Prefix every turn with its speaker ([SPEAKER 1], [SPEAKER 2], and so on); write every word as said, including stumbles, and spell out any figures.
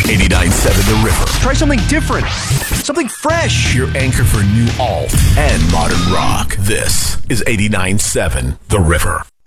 [SPEAKER 1] eighty-nine point seven The River.
[SPEAKER 2] Try something different. Something fresh.
[SPEAKER 1] Your anchor for new alt and modern rock. This is eighty-nine point seven The River.